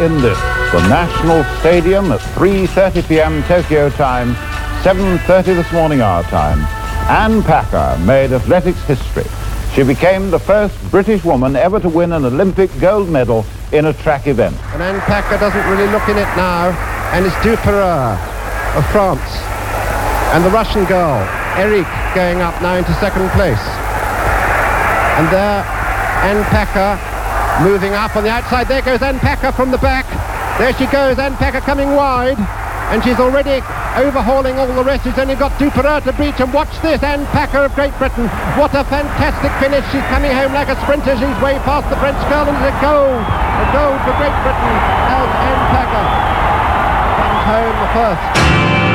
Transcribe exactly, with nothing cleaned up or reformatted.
in this, the National Stadium at three thirty p m Tokyo time, seven thirty this morning our time. Anne Packer made athletics history. She became the first British woman ever to win an Olympic gold medal in a track event. And Anne Packer doesn't really look in it now, and it's Duperreur of France. And the Russian girl, Eric, going up now into second place. And there, Anne Packer moving up on the outside. There goes Anne Packer from the back. There she goes, Anne Packer coming wide. And she's already overhauling all the rest. She's only got Duperreur to beat. And watch this, Anne Packer of Great Britain. What a fantastic finish. She's coming home like a sprinter. She's way past the French girl, and it's a gold. A gold for Great Britain as Anne Packer comes home the first.